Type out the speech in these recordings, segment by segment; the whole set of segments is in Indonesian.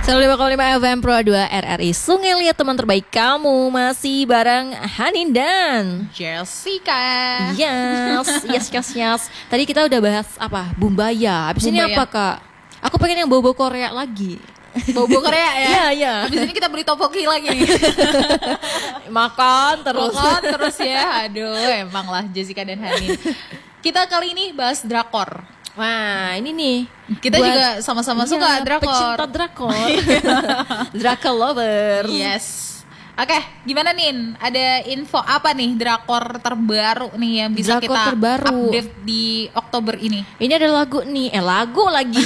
105,5 FM Pro 2 RRI Sungai Liat, teman terbaik kamu. Masih bareng Hanin dan Jessica. Yes. Tadi kita udah bahas apa? Bumbaya. Habis ini apa, Kak? Aku pengen yang bobo Korea lagi. Bobo Korea ya? Iya. Habis ini kita beli topoki lagi nih. Makan terus ya. Aduh, emang lah Jessica dan Hanin. Kita kali ini bahas drakor. Wah, ini nih. Kita juga sama-sama suka drakor. Pecinta drakor. Drakor lover. Yes. Oke, gimana Nin? Ada info apa nih drakor terbaru nih yang bisa Drakor kita terbaru update di Oktober ini? Ini ada lagu nih, lagu lagi.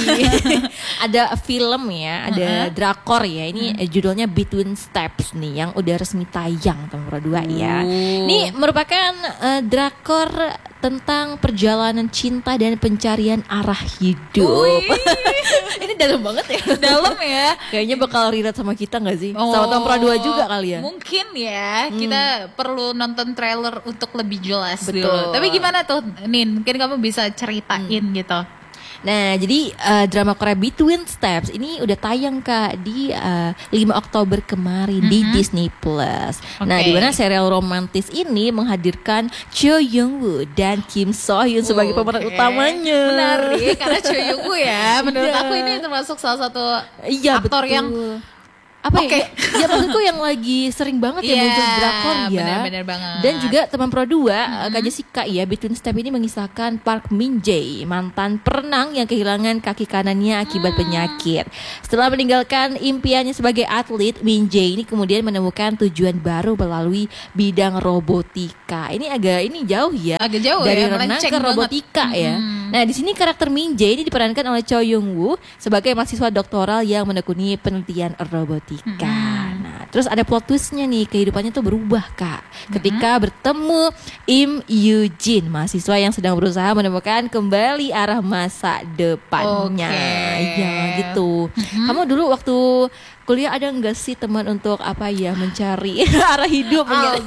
Ada film ya, ada drakor ya. Ini judulnya Between Steps nih, yang udah resmi tayang tahun 2 ya. Ini merupakan drakor tentang perjalanan cinta dan pencarian arah hidup. Ini dalam banget ya. Dalam ya. Kayaknya bakal relate sama kita gak sih? Sama tahun 2 juga kali ya. Mungkin ya, kita perlu nonton trailer untuk lebih jelas. Betul. Dulu. Tapi gimana tuh Nin? Mungkin kamu bisa ceritain gitu. Nah, jadi drama Korea Between Steps ini udah tayang Kak di 5 Oktober kemarin di Disney Plus. Nah, di mana serial romantis ini menghadirkan Cho Young Woo dan Kim So Hyun sebagai pemeran utamanya. Menarik karena Cho Young Woo ya. Menurut aku ini termasuk salah satu aktor yang apa ya? Ya maksudku yang lagi sering banget ya muncul drakor ya. Benar banget. Dan juga teman Pro 2 Kak Jessica ya, Between Step ini mengisahkan Park Min Jae, mantan perenang yang kehilangan kaki kanannya akibat penyakit. Setelah meninggalkan impiannya sebagai atlet, Min Jae ini kemudian menemukan tujuan baru melalui bidang robotika. Ini agak jauh ya. Agak jauh dari ya, renang ke robotika ya. Nah, di sini karakter Min Jae ini diperankan oleh Cho Young Woo sebagai mahasiswa doktoral yang menekuni penelitian robotika. Nah, terus ada plot twistnya nih, kehidupannya tuh berubah Kak ketika bertemu Im Yoo Jin, mahasiswa yang sedang berusaha menemukan kembali arah masa depannya. Ya gitu. Kamu dulu waktu kuliah ada nggak sih teman untuk apa ya, mencari arah hidup?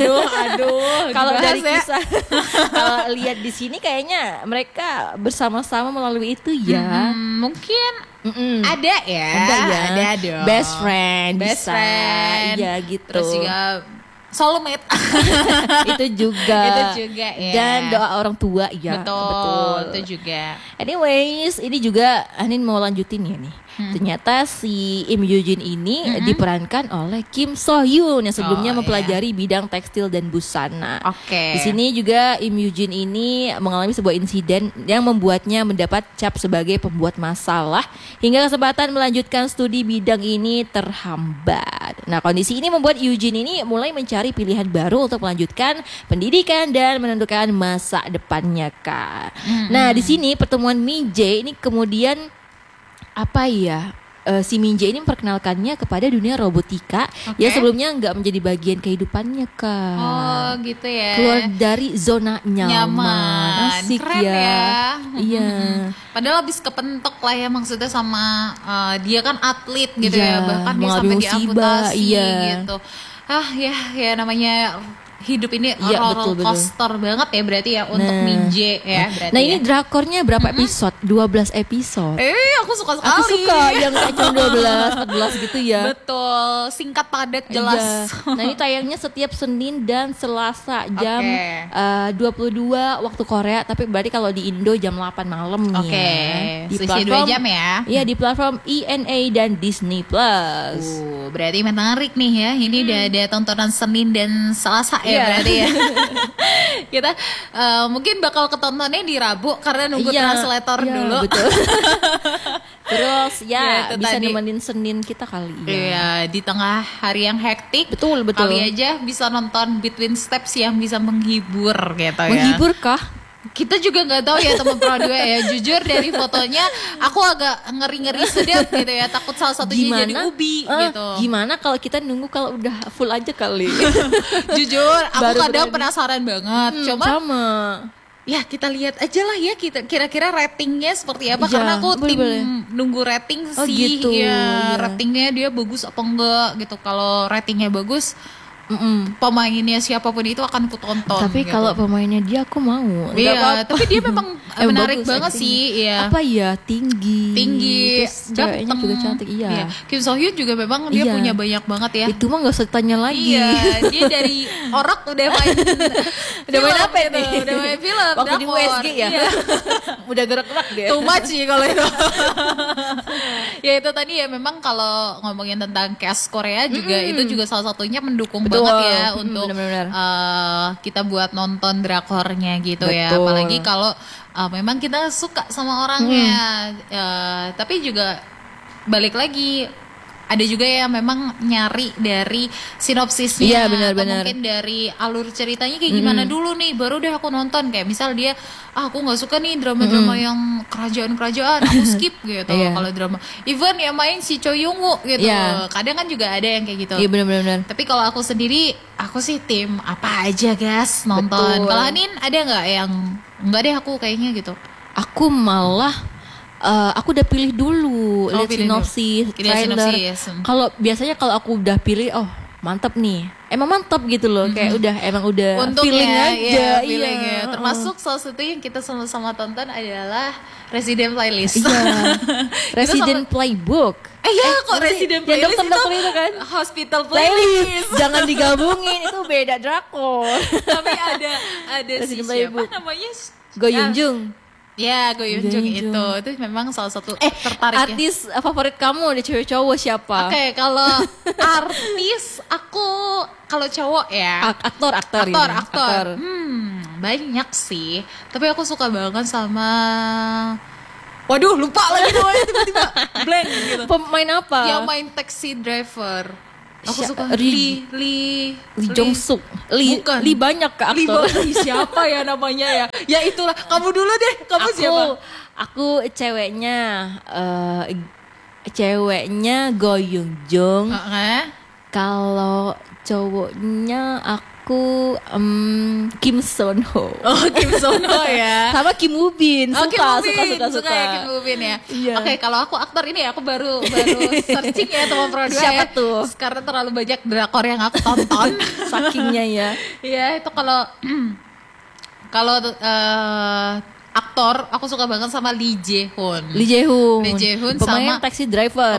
Aduh. Kalau dari kisah, kalau lihat di sini kayaknya mereka bersama-sama melalui itu ya. Mungkin ada ya. Ada dong. Best friend. Iya gitu. Terus juga soulmate. Itu juga ya. Dan doa orang tua ya. Betul. Itu juga. Anyways, ini juga Anin mau lanjutin ya nih. Ternyata si Im Yoo Jin ini diperankan oleh Kim So Hyun yang sebelumnya mempelajari bidang tekstil dan busana. Di sini juga Im Yoo Jin ini mengalami sebuah insiden yang membuatnya mendapat cap sebagai pembuat masalah hingga kesempatan melanjutkan studi bidang ini terhambat. Nah, kondisi ini membuat Yoo Jin ini mulai mencari pilihan baru untuk melanjutkan pendidikan dan menentukan masa depannya Kak. Nah, di sini pertemuan Min Jae ini kemudian apa ya, si Min Jae ini memperkenalkannya kepada dunia robotika yang sebelumnya nggak menjadi bagian kehidupannya Kak. Oh gitu ya. Keluar dari zona nyaman. Asik. Keren ya. Iya. Padahal habis kepentok lah ya, maksudnya sama dia kan atlet gitu ya, bahkan dia sampai diamputasi gitu. Ya namanya hidup ini roller coaster banget ya berarti ya untuk Min Jae ya berarti. Nah, ini drakornya berapa episode? 12 episode. Aku suka sekali. Aku suka yang kayak cuma 12, 14 gitu ya. Betul, singkat padat jelas. Nah, ini tayangnya setiap Senin dan Selasa jam 22 waktu Korea, tapi berarti kalau di Indo jam 8 malam nih ya. Di platform 2 jam ya. Iya, di platform ENA dan Disney Plus. Berarti menarik nih ya. Ini udah ada tontonan Senin dan Selasa ya berarti ya. Kita mungkin bakal ketontonnya di Rabu karena nunggu translator dulu. Betul. Terus bisa tadi nemenin Senin kita kali ya. Iya, di tengah hari yang hektik. Betul. Kali aja bisa nonton Between Steps yang bisa menghibur gitu ya. Menghibur kah? Kita juga nggak tahu ya teman Pro 2 ya. Jujur dari fotonya aku agak ngeri-ngeri sedap gitu ya. Takut salah satunya jadi ubi gitu. Gimana kalau kita nunggu kalau udah full aja kali? Jujur aku kadang penasaran banget. Sama. Ya kita lihat aja lah ya, kita kira-kira ratingnya seperti apa, karena aku nunggu rating sih gitu, ya ratingnya dia bagus apa enggak gitu. Kalau ratingnya bagus pemainnya siapapun itu akan aku tonton. Tapi gitu. kalau pemainnya dia aku mau. Iya, tapi dia memang menarik banget sih. Iya. Apa ya, tinggi, ganteng juga cantik. Iya. Kim So Hyun juga memang dia punya banyak banget ya. Itu mah nggak usah tanya lagi. Iya, dia dari Orok udah main udah main apa itu? Udah main film. Waktu di USG ya. Iya. Udah gerak-gerak dia. Too much sih kalau itu. Ya itu tadi ya, memang kalau ngomongin tentang cast Korea juga itu juga salah satunya mendukung banget ya untuk kita buat nonton drakornya gitu. Ya. Apalagi kalau memang kita suka sama orangnya. Tapi juga balik lagi, ada juga yang memang nyari dari sinopsisnya, atau mungkin dari alur ceritanya kayak gimana dulu nih, baru deh aku nonton. Kayak misal dia, aku nggak suka nih drama-drama yang kerajaan-kerajaan, aku skip gitu. Kalau drama, even yang main si Choi Young Woo gitu, kadang kan juga ada yang kayak gitu. Iya benar-benar. Tapi kalau aku sendiri, aku sih tim apa aja guys nonton. Kalau Anin ada nggak yang enggak deh aku kayaknya gitu? Aku malah aku udah pilih dulu, lihat sinopsis, trailer. Kalau biasanya kalau aku udah pilih, oh mantap nih, emang mantap gitu loh, kayak emang udah feeling aja. Feeling ya. Termasuk salah satu yang kita sama-sama tonton adalah Resident Playlist. Resident Playbook. Kok Resident Playlist yang dokter itu kan? Hospital Playlist. Jangan digabungin, itu beda drakor. Tapi ada Resident siapa namanya? Go Yoon Jung. Ya, Go Yoon Jung itu memang salah satu tertarik. Artis favorit kamu ada cewek cowok siapa? Oke, kalau artis aku, kalau cowok ya aktor. Banyak sih, tapi aku suka banget sama, waduh lupa lagi namanya, tiba-tiba blank gitu. Pemain apa? Yang main Taxi Driver. Aku suka Lee Jong Suk. Bukan. Lee banyak ke aktor. Siapa ya namanya ya? Ya itulah. Kamu dulu deh. Kamu siapa? Aku ceweknya Go Yoon Jung. Kalau cowoknya aku Kim Son Ho. Oh, Kim Son Ho ya. Sama Kim Woo Bin. Suka ya Kim Woo Bin ya. Oke, kalau aku aktor ini aku baru searching ya teman Pro 2 ya. Siapa tuh? Karena terlalu banyak drakor yang aku tonton. Sakingnya ya. Iya, itu kalau aktor aku suka banget sama Lee Jae Hoon pemain sama Taxi Driver,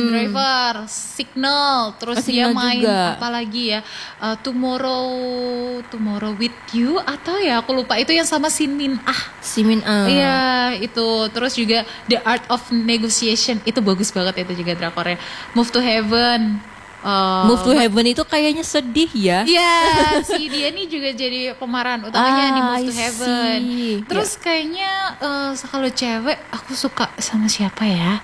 Signal, terus dia main juga. Apalagi ya, Tomorrow with You, atau ya aku lupa, itu yang sama Shin Min Ah. Iya, itu. Terus juga The Art of Negotiation, itu bagus banget, itu juga drakornya. Move to Heaven itu kayaknya sedih ya. Iya, si dia nih juga jadi pemeran utamanya di Move to Heaven. Terus kayaknya kalau cewek aku suka sama siapa ya?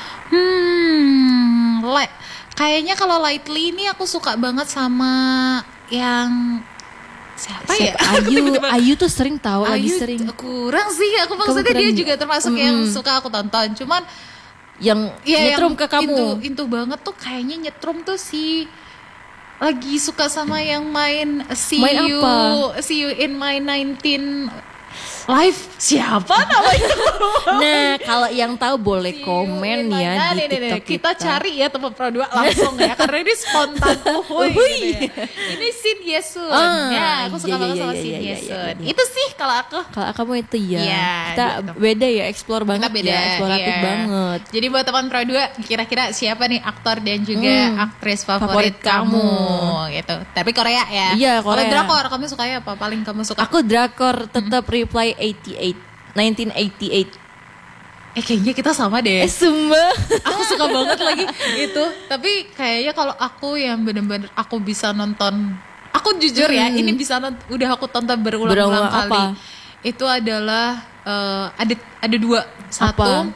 Kayaknya kalau Lightly ini aku suka banget sama yang siapa ya? Ayu tuh sering tahu, lagi sering. Kurang sih, aku maksudnya dia juga termasuk yang suka aku tonton. Cuman yang nyetrum ke kamu itu banget tuh kayaknya nyetrum tuh si lagi suka sama yang main See You in My 19 Live, siapa namanya? Nah, kalau yang tahu boleh komen ya di TikTok kita cari ya teman Pro 2 langsung ya, karena ini spontan gitu ya. Ini Shin Hye Sun. Ya, aku suka banget sama Shin Hye Sun. Itu sih kalau aku. Kalau kamu itu ya. Kita gitu. Beda ya, explore banget ya, eksploratif banget. Jadi buat teman Pro 2, kira-kira siapa nih aktor dan juga aktris favorit kamu gitu. Tapi Korea ya. Iya, Korea. Kalau drakor kamu sukanya apa? Paling kamu suka? Aku drakor tetap Reply 1988. Kayaknya kita sama deh. Sumpah. Aku suka banget lagi itu. Tapi kayaknya kalau aku yang bener-bener aku bisa nonton, aku jujur ya, ini bisa udah aku tonton berulang-ulang kali. Itu adalah ada dua. Satu.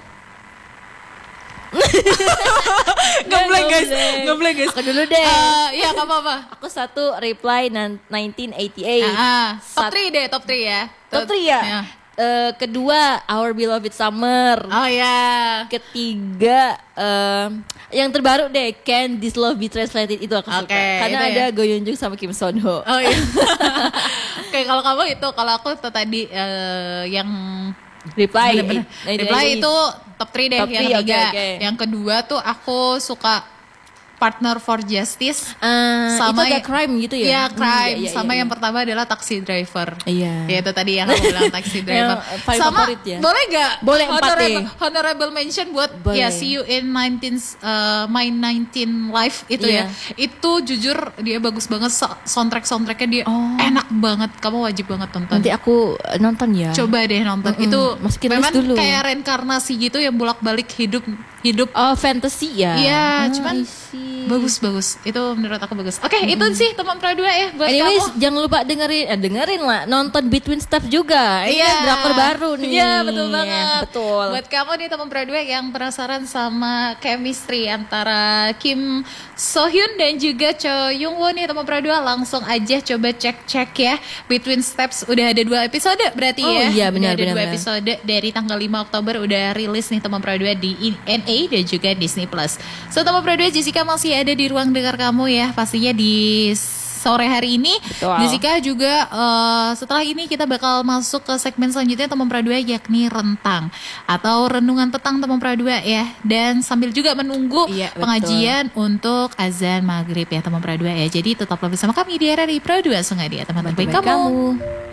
Ngeblank guys. Aku dulu deh. Iya, gak apa-apa. Aku satu Reply 1988. Top 3 ya. Top 3 ya. Kedua Our Beloved Summer. Oh ya. Ketiga yang terbaru deh, Can This Love Be Translated, itu aku suka. Karena ada Go Yoon Jung sama Kim Son Ho. Oh iya. Oke, kalau kamu itu, kalau aku tadi yang Reply itu top 3 deh, yang ketiga. Okay. Yang kedua tuh aku suka Partner for Justice. Sama itu crime gitu ya? Iya, crime. Sama yang pertama adalah Taxi Driver. Iya. Ya, itu tadi yang aku bilang Taxi Driver. Sama favorit, ya? Boleh gak? Boleh 4 honorable mention buat ya See You in My 19 Life itu ya. Itu jujur dia bagus banget, soundtracknya dia enak banget. Kamu wajib banget tonton. Nanti aku nonton ya. Coba deh nonton. Itu memang dulu. Kayak reinkarnasi gitu yang bolak-balik hidup. Fantasy ya. Iya, cuman bagus. Itu menurut aku bagus. Oke, itu sih teman Pro 2 ya buat anyways, kamu. jangan lupa dengerin lah, nonton Between Steps juga. Ini kan drakor baru nih. Iya, betul banget. Betul. Buat kamu nih teman Pro 2 yang penasaran sama chemistry antara Kim So Hyun dan juga Cho Young Woo nih teman Pro 2, langsung aja coba cek ya. Between Steps udah ada 2 episode berarti ya. Iya, benar. Ada 2 episode dari tanggal 5 Oktober udah rilis nih teman Pro 2 di NA dan juga Disney Plus. So teman Pro 2, Jessica masih ada di ruang dengar kamu ya, pastinya di sore hari ini. Betul. Jessica juga setelah ini kita bakal masuk ke segmen selanjutnya teman Pro 2, yakni Rentang atau Renungan Petang teman Pro 2 ya. Dan sambil juga menunggu pengajian untuk azan maghrib ya teman Pro 2 ya. Jadi tetaplah bersama kami di RRI Pro 2 Sungai Dia, teman-teman kamu.